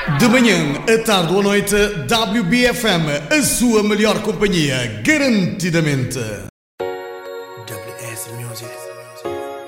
De manhã, à tarde ou à noite, WBFM, a sua melhor companhia, garantidamente. WS Music.